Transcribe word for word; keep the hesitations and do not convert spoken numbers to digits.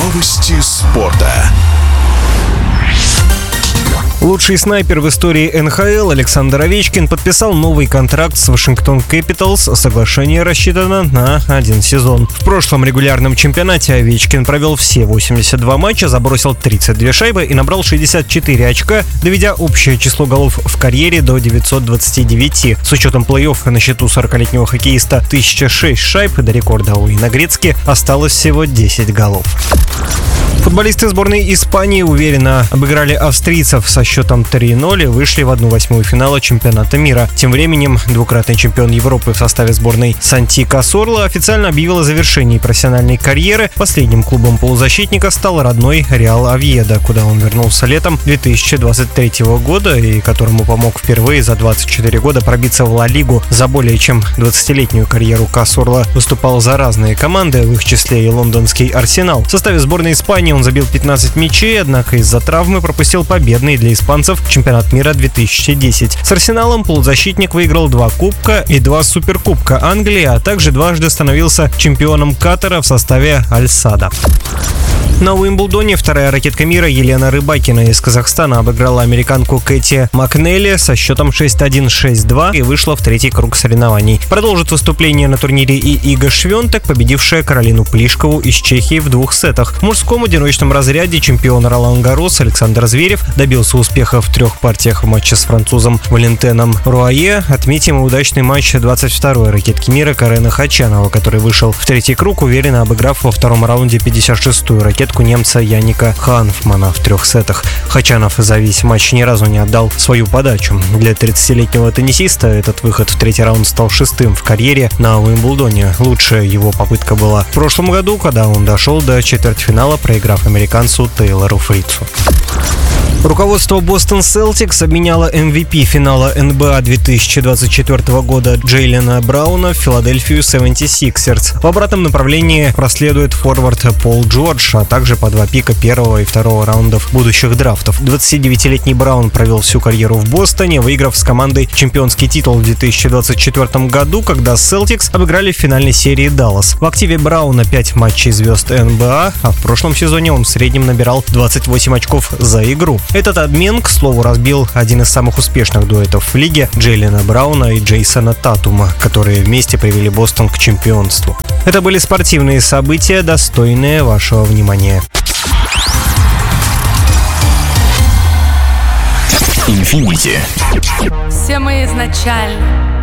Новости спорта. Лучший снайпер в истории эн ха эл Александр Овечкин подписал новый контракт с Вашингтон Кэпиталс. Соглашение рассчитано на один сезон. В прошлом регулярном чемпионате Овечкин провел все восемьдесят два матча, забросил тридцать две шайбы и набрал шестьдесят четыре очка, доведя общее число голов в карьере до девятисот двадцати девяти. С учетом плей-офф на счету сорокалетнего хоккеиста тысяча шесть шайб, до рекорда у Уэйна Грецки осталось всего десять голов. Футболисты сборной Испании уверенно обыграли австрийцев со счетом три ноль и вышли в одну восьмую финала чемпионата мира. Тем временем двукратный чемпион Европы в составе сборной Санти Касорла официально объявил о завершении профессиональной карьеры. Последним клубом полузащитника стал родной Реал Овьедо, куда он вернулся летом две тысячи двадцать третьего года и которому помог впервые за двадцать четыре года пробиться в Ла Лигу. За более чем двадцатилетнюю карьеру Касорла выступал за разные команды, в их числе и лондонский Арсенал. В составе сборной Испании он забил пятнадцать мячей, однако из-за травмы пропустил победный для испанцев чемпионат мира две тысячи десять. С Арсеналом полузащитник выиграл два кубка и два суперкубка Англии, а также дважды становился чемпионом Катара в составе Аль-Сада. На Уимблдоне вторая ракетка мира Елена Рыбакина из Казахстана обыграла американку Кэти Макнелли со счетом шесть один — шесть два и вышла в третий круг соревнований. Продолжит выступление на турнире и Ига Швентек, победившая Каролину Плишкову из Чехии в двух сетах. В мужском одиночном разряде чемпион Ролан Гаррос Александр Зверев добился успеха в трех партиях в матче с французом Валентеном Руае. Отметим и удачный матч двадцать второй ракетки мира Карена Хачанова, который вышел в третий круг, уверенно обыграв во втором раунде пятьдесят шестую ракетку немца Яника Ханфмана в трех сетах. Хачанов за весь матч ни разу не отдал свою подачу. Для тридцатилетнего теннисиста этот выход в третий раунд стал шестым в карьере на Уимблдоне. Лучшая его попытка была в прошлом году, когда он дошел до четвертьфинала, проиграв американцу Тейлору Фрицу. Руководство Бостон Селтикс обменяло эм ви пи финала эн би эй две тысячи двадцать четвёртого года Джейлена Брауна в Филадельфию семьдесят шестерс. В обратном направлении проследует форвард Пол Джордж, а также по два пика первого и второго раундов будущих драфтов. двадцатидевятилетний Браун провел всю карьеру в Бостоне, выиграв с командой чемпионский титул в две тысячи двадцать четвёртом году, когда Селтикс обыграли в финальной серии Даллас. В активе Брауна пять матчей звезд эн би эй, а в прошлом сезоне он в среднем набирал двадцать восемь очков за игру. Этот обмен, к слову, разбил один из самых успешных дуэтов в лиге Джейлена Брауна и Джейсона Татума, которые вместе привели Бостон к чемпионству. Это были спортивные события, достойные вашего внимания. Infinity. Все мы изначально